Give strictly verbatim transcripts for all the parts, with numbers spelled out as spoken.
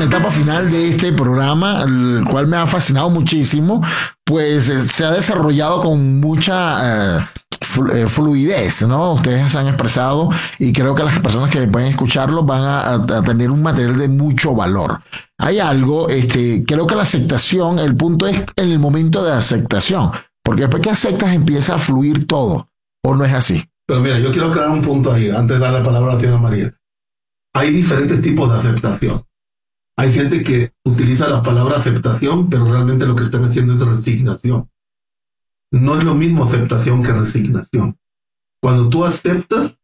la etapa final de este programa, el cual me ha fascinado muchísimo, pues eh, se ha desarrollado con mucha eh, flu- eh, fluidez, ¿no? Ustedes se han expresado y creo que las personas que pueden escucharlo van a, a- a tener un material de mucho valor. Hay algo, este, creo que la aceptación, el punto es en el momento de aceptación, porque después que aceptas empieza a fluir todo, ¿o no es así? Pero mira, yo quiero aclarar un punto ahí, antes de dar la palabra a la señora María. Hay diferentes tipos de aceptación. Hay gente que utiliza la palabra aceptación, pero realmente lo que están haciendo es resignación. No es lo mismo aceptación que resignación. Cuando tú aceptas,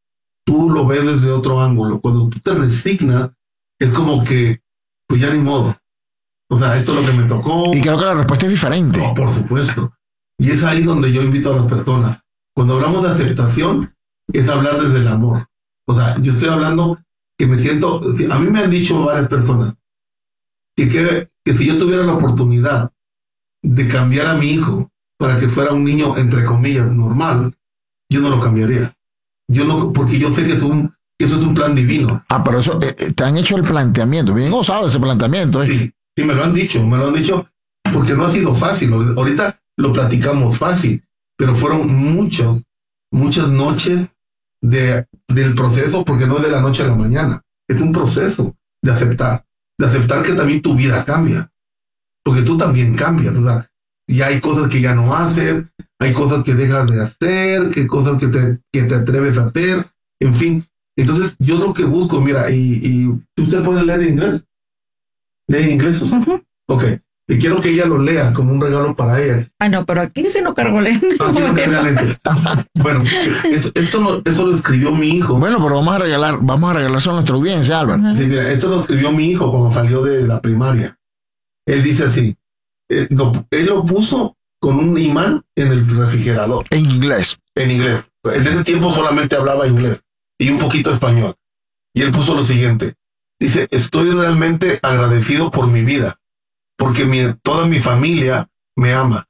tú lo ves desde otro ángulo. Cuando tú te resignas, es como que, pues ya ni modo. O sea, esto es lo que me tocó. Y creo que la respuesta es diferente. No, por supuesto. Y es ahí donde yo invito a las personas. Cuando hablamos de aceptación, es hablar desde el amor. O sea, yo estoy hablando que me siento... A mí me han dicho varias personas que, que, que si yo tuviera la oportunidad de cambiar a mi hijo para que fuera un niño, entre comillas, normal, yo no lo cambiaría. Yo no, porque yo sé que, es un, que eso es un plan divino. Ah, pero eso, eh, te han hecho el planteamiento, bien osado ese planteamiento. ¿eh? Sí, sí, me lo han dicho, me lo han dicho porque no ha sido fácil. Ahorita lo platicamos fácil, pero fueron muchos, muchas noches de, del proceso, porque no es de la noche a la mañana. Es un proceso de aceptar, de aceptar que también tu vida cambia, porque tú también cambias. O sea, ya hay cosas que ya no haces, hay cosas que dejas de hacer, que cosas que te, que te atreves a hacer, en fin. Entonces, yo lo que busco, mira, y, y usted puede leer en inglés. ¿Lee inglés? Uh-huh. Ok. Y quiero que ella lo lea como un regalo para ella. Ah, no, pero aquí sí no cargo lentes. Aquí no carga lentes. Bueno, esto, esto, no, esto lo escribió mi hijo. Bueno, pero vamos a regalar, vamos a regalarse a nuestra audiencia, Álvaro. Sí, mira, esto lo escribió mi hijo cuando salió de la primaria. Él dice así, eh, no, él lo puso con un imán en el refrigerador. En inglés. En inglés. En ese tiempo solamente hablaba inglés y un poquito español. Y él puso lo siguiente. Dice, estoy realmente agradecido por mi vida, porque mi, toda mi familia me ama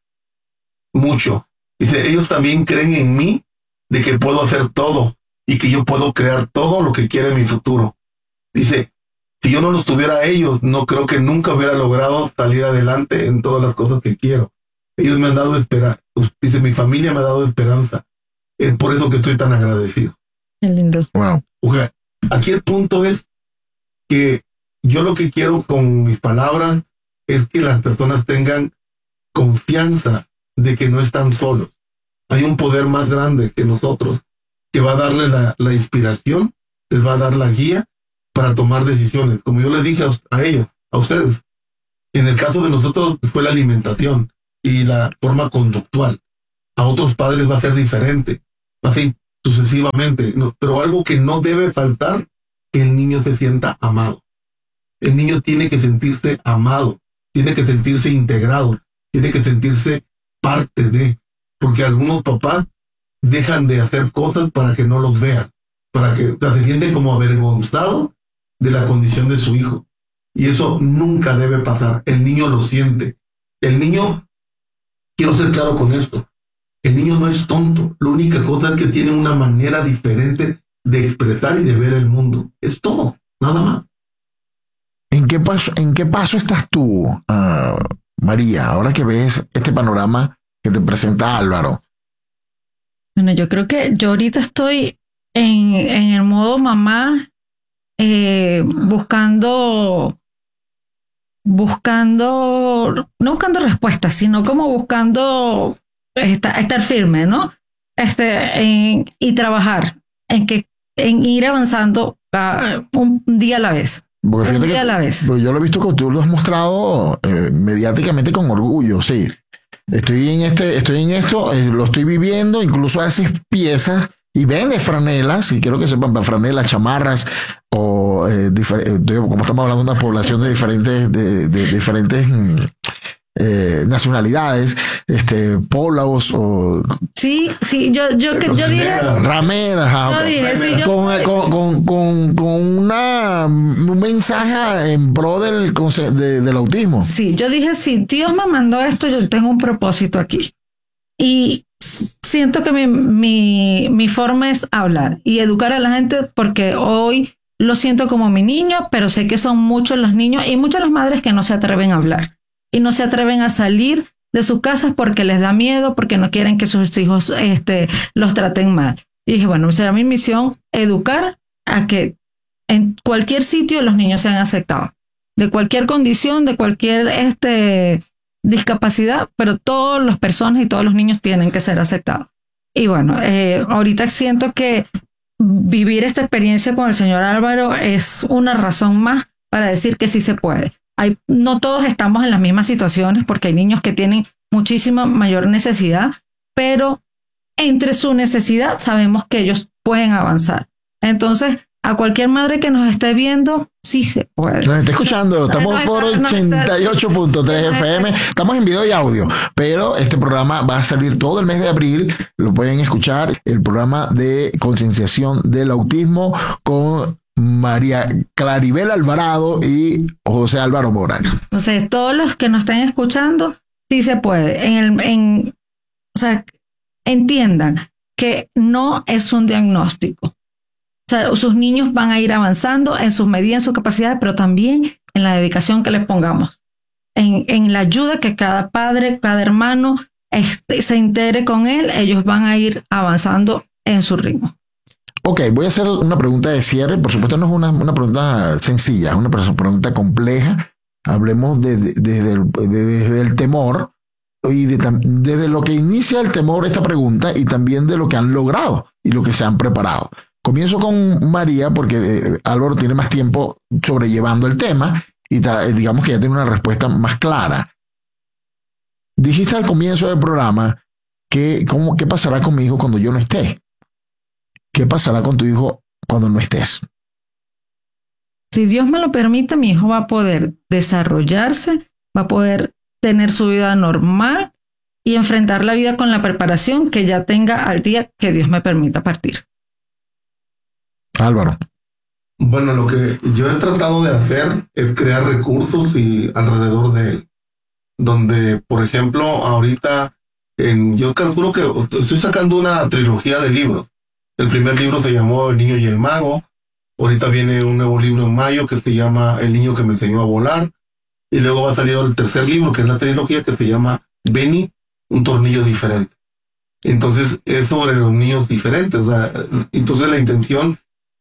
mucho. Dice, ellos también creen en mí de que puedo hacer todo y que yo puedo crear todo lo que quiera en mi futuro. Dice, si yo no los tuviera a ellos, no creo que nunca hubiera logrado salir adelante en todas las cosas que quiero. Ellos me han dado esperanza. Dice, mi familia me ha dado esperanza. Es por eso que estoy tan agradecido. Qué lindo. Wow. O sea, aquí el punto es que yo lo que quiero con mis palabras es que las personas tengan confianza de que no están solos. Hay un poder más grande que nosotros que va a darle la, la inspiración, les va a dar la guía para tomar decisiones. Como yo les dije a, a ellos, a ustedes, en el caso de nosotros fue la alimentación y la forma conductual. A otros padres va a ser diferente, así sucesivamente. No, pero algo que no debe faltar, que el niño se sienta amado. El niño tiene que sentirse amado, tiene que sentirse integrado, tiene que sentirse parte de, porque algunos papás dejan de hacer cosas para que no los vean, para que, o sea, se sienten como avergonzados de la condición de su hijo. Y eso nunca debe pasar. El niño lo siente. El niño, quiero ser claro con esto, el niño no es tonto. La única cosa es que tiene una manera diferente de expresar y de ver el mundo. Es todo, nada más. ¿En qué paso, en qué paso estás tú, uh, María, ahora que ves este panorama que te presenta Álvaro? Bueno, yo creo que yo ahorita estoy en, en el modo mamá, eh, buscando, buscando, no buscando respuestas, sino como buscando estar, estar firme, ¿no? Este, en, y trabajar en que, en ir avanzando uh, un día a la vez. Porque un fíjate día que, a la vez. pues yo lo he visto que tú lo has mostrado eh, mediáticamente con orgullo, sí. Estoy en este, estoy en esto, eh, lo estoy viviendo, incluso haces piezas y vendes franelas, y quiero que sepan, franelas, chamarras, o eh, difer- como estamos hablando de una población de diferentes, de, de diferentes eh, nacionalidades, este, polos o Sí, sí, yo, yo, que, yo dije, rameras, yo dije, sí, yo, con, con, con, con, con una, un mensaje en pro del, de, del autismo. sí, yo dije, si Dios me mandó esto, yo tengo un propósito aquí. Y siento que mi, mi, mi forma es hablar y educar a la gente, porque hoy lo siento como mi niño, pero sé que son muchos los niños y muchas las madres que no se atreven a hablar y no se atreven a salir de sus casas porque les da miedo, porque no quieren que sus hijos este, los traten mal. Y dije, bueno, será mi misión educar a que en cualquier sitio los niños sean aceptados, de cualquier condición, de cualquier este, discapacidad, pero todas las personas y todos los niños tienen que ser aceptados. Y bueno, eh, ahorita siento que vivir esta experiencia con el señor Álvaro es una razón más para decir que sí se puede. Hay, no todos estamos en las mismas situaciones porque hay niños que tienen muchísima mayor necesidad, pero entre su necesidad sabemos que ellos pueden avanzar. Entonces, a cualquier madre que nos esté viendo, sí se puede. Nos está escuchando, estamos por ochenta y ocho punto tres F M, estamos en video y audio, pero este programa va a salir todo el mes de abril, lo pueden escuchar, el programa de concienciación del autismo con María Claribel Alvarado y José Álvaro Mora. Entonces, todos los que nos estén escuchando, sí se puede. En el, en, o sea, entiendan que no es un diagnóstico. O sea, sus niños van a ir avanzando en sus medidas, en sus capacidades, pero también en la dedicación que les pongamos, en, en la ayuda que cada padre, cada hermano este, se integre con él, ellos van a ir avanzando en su ritmo. Ok, voy a hacer una pregunta de cierre. Por supuesto, no es una, una pregunta sencilla, es una pregunta compleja. Hablemos de, de, desde, el, de, desde el temor y de, desde lo que inicia el temor esta pregunta y también de lo que han logrado y lo que se han preparado. Comienzo con María porque eh, Álvaro tiene más tiempo sobrellevando el tema y ta, digamos que ya tiene una respuesta más clara. Dijiste al comienzo del programa que cómo, qué pasará con mi hijo cuando yo no esté. ¿Qué pasará con tu hijo cuando no estés? Si Dios me lo permite, mi hijo va a poder desarrollarse, va a poder tener su vida normal y enfrentar la vida con la preparación que ya tenga al día que Dios me permita partir. Álvaro. Bueno, lo que yo he tratado de hacer es crear recursos y alrededor de él. Donde, por ejemplo, ahorita en, yo calculo que estoy sacando una trilogía de libros. El primer libro se llamó El niño y el mago. Ahorita viene un nuevo libro en mayo que se llama El niño que me enseñó a volar. Y luego va a salir el tercer libro, que es la trilogía, que se llama Benny, un tornillo diferente. Entonces, es sobre los niños diferentes. O sea, entonces la intención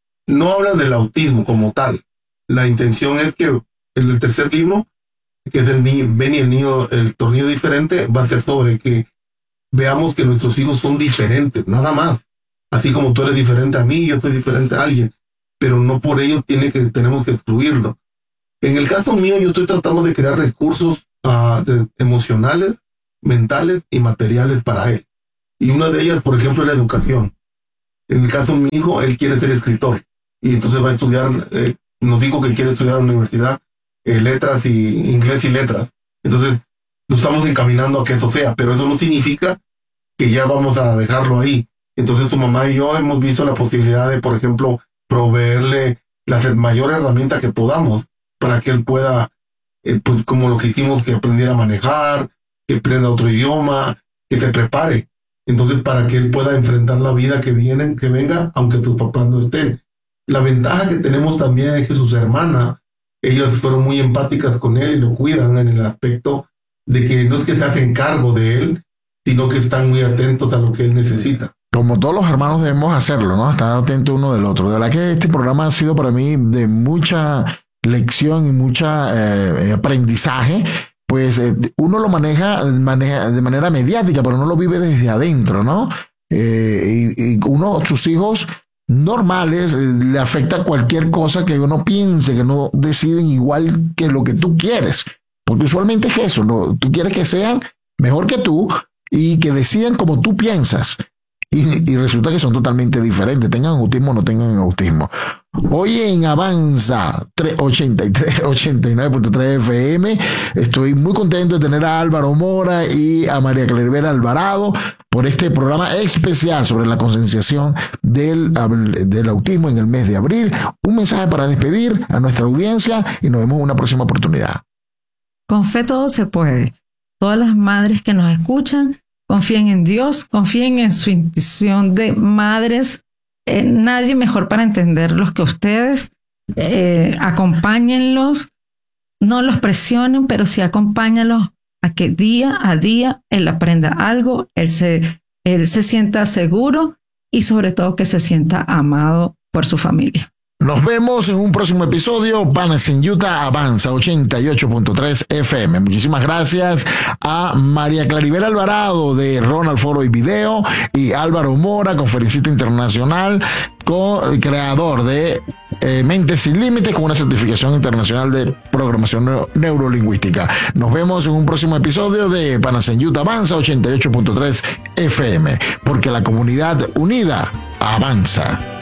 no habla del autismo como tal. La intención es que en el tercer libro, que es el niño, Benny, el niño, el tornillo diferente, va a ser sobre que veamos que nuestros hijos son diferentes, nada más. Así como tú eres diferente a mí, yo soy diferente a alguien, pero no por ello tiene que, tenemos que excluirlo. En el caso mío, yo estoy tratando de crear recursos uh, de, emocionales, mentales y materiales para él. Y una de ellas, por ejemplo, es la educación. En el caso de mi hijo, él quiere ser escritor. Y entonces va a estudiar, eh, nos dijo que quiere estudiar en la universidad, eh, letras y inglés y letras. Entonces, nos estamos encaminando a que eso sea, pero eso no significa que ya vamos a dejarlo ahí. Entonces su mamá y yo hemos visto la posibilidad de, por ejemplo, proveerle la mayor herramienta que podamos para que él pueda, eh, pues como lo que hicimos, que aprendiera a manejar, que aprenda otro idioma, que se prepare. Entonces, para que él pueda enfrentar la vida que viene, que venga, aunque sus papás no estén. La ventaja que tenemos también es que sus hermanas, ellas fueron muy empáticas con él y lo cuidan en el aspecto de que no es que se hacen cargo de él, sino que están muy atentos a lo que él necesita. Como todos los hermanos debemos hacerlo, ¿no? Estar atentos uno del otro. De verdad que este programa ha sido para mí de mucha lección y mucha eh, aprendizaje. Pues eh, uno lo maneja, maneja de manera mediática, pero no lo vive desde adentro, ¿no? Eh, y, y uno, sus hijos normales, eh, le afecta cualquier cosa que uno piense, que no deciden igual que lo que tú quieres. Porque usualmente es eso, ¿no? Tú quieres que sean mejor que tú y que decidan como tú piensas. Y, y resulta que son totalmente diferentes, tengan autismo o no tengan autismo. Hoy en Avanza ochenta y tres, ochenta y nueve punto tres F M estoy muy contento de tener a Álvaro Mora y a María Claribel Alvarado por este programa especial sobre la concienciación del, del autismo en el mes de abril. Un mensaje para despedir a nuestra audiencia y nos vemos en una próxima oportunidad. Con fe todo se puede. Todas las madres que nos escuchan, confíen en Dios, confíen en su intuición de madres. Eh, nadie mejor para entenderlos que ustedes. eh, acompáñenlos, no los presionen, pero sí acompáñenlos a que día a día él aprenda algo, él se, él se sienta seguro y sobre todo que se sienta amado por su familia. Nos vemos en un próximo episodio. Panas en Utah Avanza ochenta y ocho punto tres F M. Muchísimas gracias a María Claribel Alvarado de Ronald Foro y Video y Álvaro Mora, conferencista internacional, co-creador de eh, Mentes Sin Límites con una certificación internacional de programación neuro- neurolingüística. Nos vemos en un próximo episodio de Panas en Utah Avanza ochenta y ocho punto tres F M, porque la comunidad unida avanza.